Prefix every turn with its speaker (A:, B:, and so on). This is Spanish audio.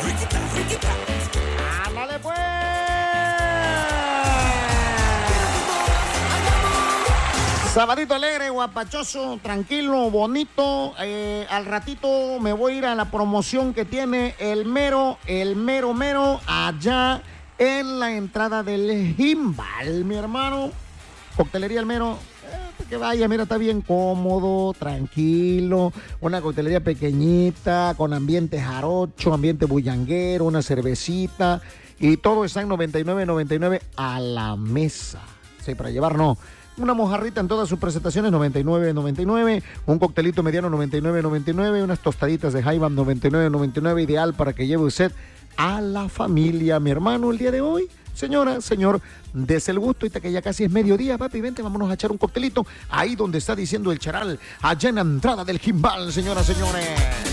A: ¡Ándale pues! Sabadito alegre, guapachoso, tranquilo, bonito. Al ratito me voy a ir a la promoción que tiene el mero, allá en la entrada del Gimbal, mi hermano. Coctelería El Mero. Que vaya, mira, está bien cómodo, tranquilo, una coctelería pequeñita, con ambiente jarocho, ambiente bullanguero, una cervecita, y todo está en $99.99 a la mesa. Sí, para llevar no. Una mojarrita en todas sus presentaciones, $99.99, un coctelito mediano, $99.99, unas tostaditas de Jaiba, $99.99, ideal para que lleve usted a la familia, mi hermano, el día de hoy. Señora, señor, des el gusto, ahorita que ya casi es mediodía, papi, vente, vámonos a echar un coctelito ahí donde está diciendo el charal, allá en la entrada del Gimbal, señoras, señores.